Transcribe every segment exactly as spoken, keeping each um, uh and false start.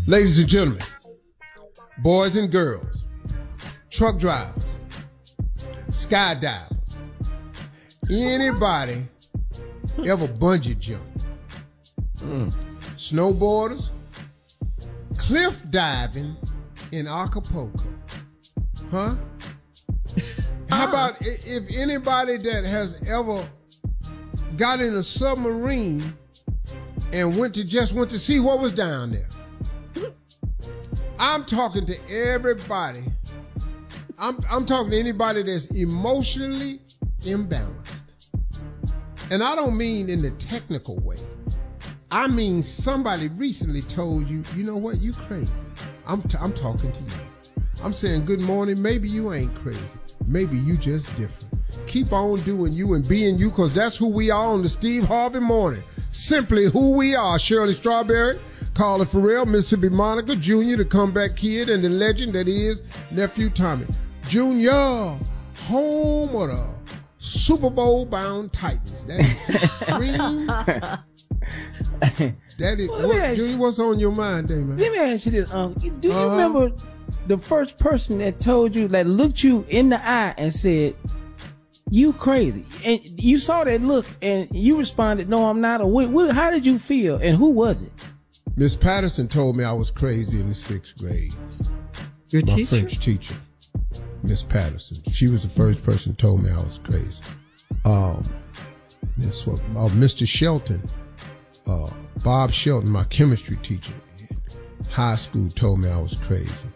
Ladies and gentlemen, boys and girls, truck drivers, skydivers, anybody ever bungee jump, mm. snowboarders, cliff diving in Acapulco, huh? How about if anybody that has ever got in a submarine and went to just went to see what was down there? I'm talking to everybody. I'm I'm talking to anybody that's emotionally imbalanced. And I don't mean in the technical way. I mean somebody recently told you, you know what, you crazy. I'm t- I'm talking to you. I'm saying good morning. Maybe you ain't crazy. Maybe you just different. Keep on doing you and being you, because that's who we are on the Steve Harvey Morning. Simply who we are. Shirley Strawberry, Carla Farrell, Mississippi Monica, Junior, the comeback kid, and the legend that is Nephew Tommy. Junior, home of the Super Bowl bound Titans. That is dream. That is, well, what, Junior, what's on your mind, there, man? Let me ask you this. Um, do you uh-huh. remember the first person that told you, that looked you in the eye and said, you crazy? And you saw that look and you responded, no, I'm not. Or what, what, how did you feel? And who was it? Miss Patterson told me I was crazy in the sixth grade. Your My teacher? French teacher, Miss Patterson. She was the first person who told me I was crazy. Um, this what uh, Mister Shelton, uh, Bob Shelton, my chemistry teacher in high school, told me I was crazy.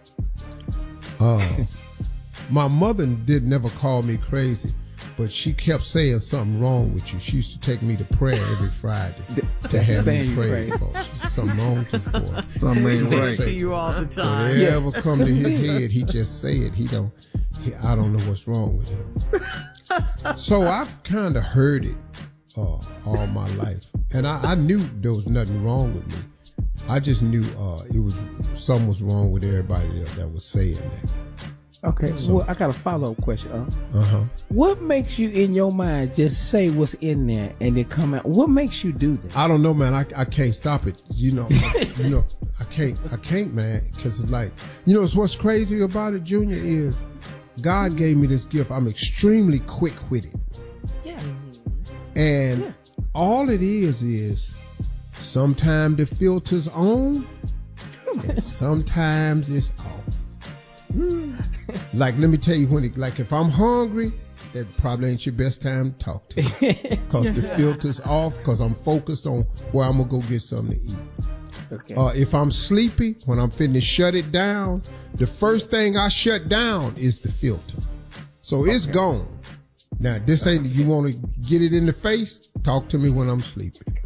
Uh, my mother did never call me crazy, but she kept saying something wrong with you. She used to take me to prayer every Friday to have me pray for. Something wrong with this boy. Something ain't right. To you all the time. Whatever yeah. come to his head, he just say it. He don't. He, I don't know what's wrong with him. So I've kind of heard it uh, all my life, and I, I knew there was nothing wrong with me. I just knew uh, it was something was wrong with everybody that, that was saying that. Okay, so, well, I got a follow-up question. Uh huh. What makes you, in your mind, just say what's in there and then come out? What makes you do that? I don't know, man. I, I can't stop it. You know, you know, I can't, I can't, man. Because it's like, you know, it's what's crazy about it, Junior, is God gave me this gift. I'm extremely quick-witted. Yeah. And yeah. all it is is sometimes the filter's on and sometimes it's off. Like, let me tell you, when it, like if I'm hungry, that probably ain't your best time to talk to me, because the filter's off, because I'm focused on where I'm gonna go get something to eat. Okay. Uh, if I'm sleepy, when I'm finna shut it down, the first thing I shut down is the filter. So it's okay. Gone. Now, this ain't, you want to get it in the face? Talk to me when I'm sleeping.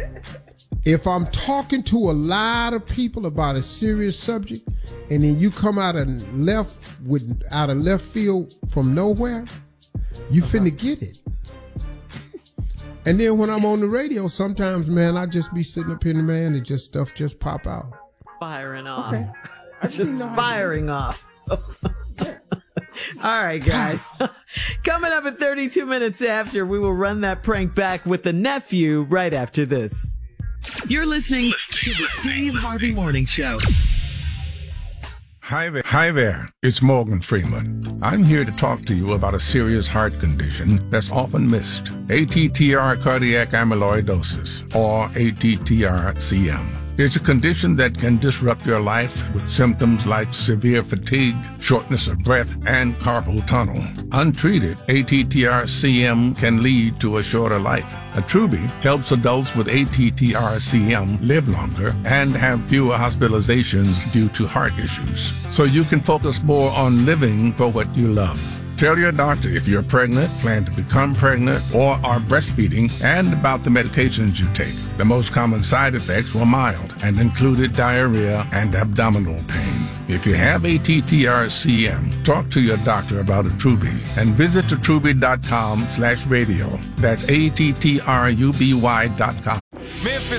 If I'm talking to a lot of people about a serious subject, and then you come out of left with out of left field from nowhere, you uh-huh. finna get it. And then when I'm on the radio, sometimes, man, I just be sitting up in the man and just stuff just pop out. Firing off. Okay. Just firing off. All right, guys. Coming up at thirty-two minutes after, we will run that prank back with the nephew right after this. You're listening to the Steve Harvey Morning Show. Hi there. Hi there. It's Morgan Freeman. I'm here to talk to you about a serious heart condition that's often missed. A T T R cardiac amyloidosis, or A T T R C M. It's a condition that can disrupt your life with symptoms like severe fatigue, shortness of breath, and carpal tunnel. Untreated, A T T R C M can lead to a shorter life. Attruby helps adults with A T T R C M live longer and have fewer hospitalizations due to heart issues, so you can focus more on living for what you love. Tell your doctor if you're pregnant, plan to become pregnant, or are breastfeeding, and about the medications you take. The most common side effects were mild and included diarrhea and abdominal pain. If you have A T T R C M, talk to your doctor about Attruby and visit attruby.com slash radio. That's A T T R U B Y dot com. Memphis